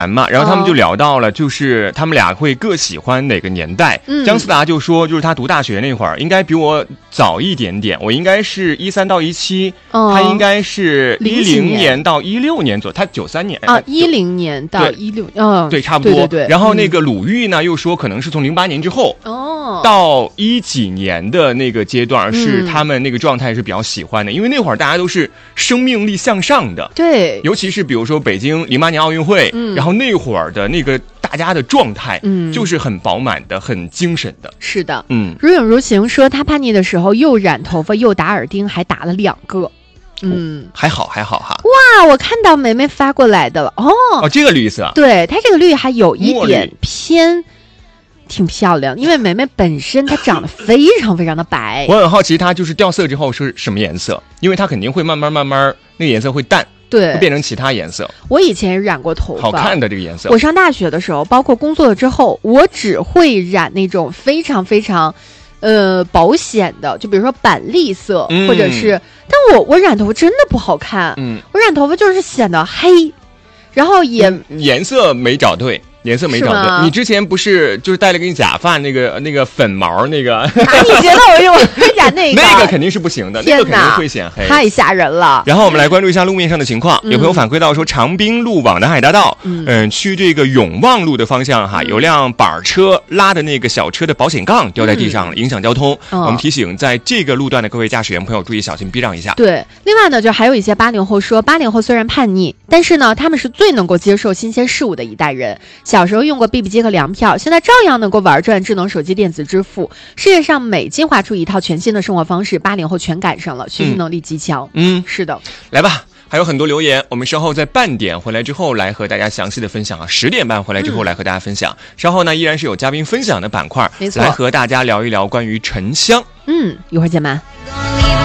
嘛，然后他们就聊到了，就是他们俩会各喜欢哪个年代。姜思达就说，就是他读大学那会儿，应该比我早一点点，我应该是13到17，他应该是10年到16年左右，他93年啊，10年到16， 对，差不多。 对。 然后那个鲁豫呢，又说可能是从08年之后到10几年的那个阶段，是他们那个状态是比较喜欢的，因为那会儿大家都是生命力向上的， 对， 尤其是比如说北京08年奥运会，然后那会儿的那个大家的状态，就是很饱满的，很精神的。 是的，如影如形说他叛逆的时候又染头发又打耳钉，还打了2个。 还好哈。 哇，我看到梅梅发过来的了。 这个绿色， 对，它这个绿还有一点偏。挺漂亮，因为梅梅本身她长得非常非常的白。 我很好奇她就是掉色之后是什么颜色，因为她肯定会慢慢那个颜色会淡， 对， 会变成其他颜色。 我以前染过头发， 好看的这个颜色。 我上大学的时候，包括工作了之后，我只会染那种非常非常保险的，就比如说板栗色，或者是，但我染头发真的不好看，我染头发就是显得黑，然后也颜色没找对。颜色没找对，你之前不是就是戴了个假发，那个粉毛那个？ 你觉得我用染那个？ 那个肯定是不行的，那个肯定会显黑， 太吓人了。 然后我们来关注一下路面上的情况，有朋友反馈到说，长滨路往南海大道，去这个永旺路的方向哈，有辆板车拉的那个小车的保险杠掉在地上了，影响交通。我们提醒在这个路段的各位驾驶员朋友注意小心避让一下。 对，另外呢，就还有一些80后说，80后虽然叛逆，但是呢，他们是最能够接受新鲜事物的一代人。小时候用过 BB 机和粮票，现在照样能够玩转智能手机、电子支付。世界上每进化出一套全新的生活方式，80后全赶上了，学习能力极强。是的， 来吧，还有很多留言，我们稍后在半点回来之后来和大家详细的分享啊，10点半回来之后来和大家分享。稍后呢，依然是有嘉宾分享的板块，来和大家聊一聊关于沉香。 一会儿见吧。